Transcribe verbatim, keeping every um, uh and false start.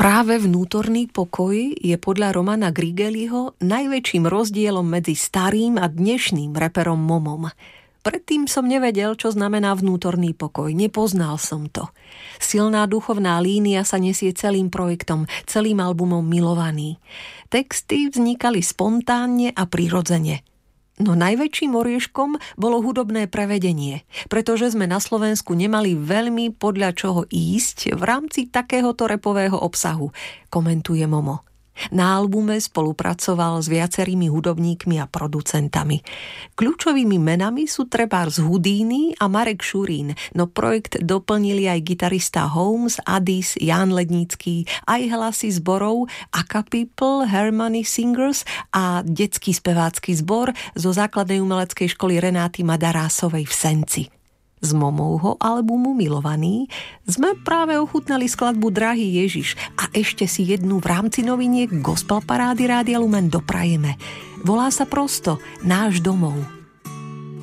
Práve vnútorný pokoj je podľa Romana Grigeliho najväčším rozdielom medzi starým a dnešným reperom Momom. Predtým som nevedel, čo znamená vnútorný pokoj. Nepoznal som to. Silná duchovná línia sa nesie celým projektom, celým albumom Milovaný. Texty vznikali spontánne a prirodzene. No najväčším orieškom bolo hudobné prevedenie, pretože sme na Slovensku nemali veľmi podľa čoho ísť v rámci takéhoto rapového obsahu, komentuje Momo. Na albume spolupracoval s viacerými hudobníkmi a producentami. Kľúčovými menami sú trebárs Houdini a Marek Šurín, no projekt doplnili aj gitarista Holmes, Addis, Ján Lednický, aj hlasy zborov Aka People, Harmony Singers a detský spevácky zbor zo základnej umeleckej školy Renáty Madarásovej v Senci. Z Momovho albumu Milovaný sme práve ochutnali skladbu Drahý Ježiš a ešte si jednu v rámci noviniek Gospel Parády Rádia Lumen doprajeme. Volá sa prosto Náš domov.